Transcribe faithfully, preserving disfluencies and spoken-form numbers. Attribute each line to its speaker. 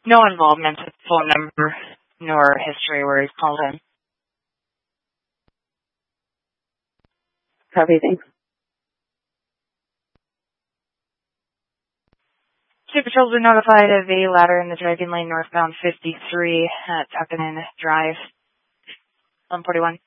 Speaker 1: No involvement with phone number nor history where he's called in.
Speaker 2: Copy, thanks.
Speaker 1: Two patrols were notified of a ladder in the driving lane northbound fifty-three at Tuckanon Drive, one forty-one.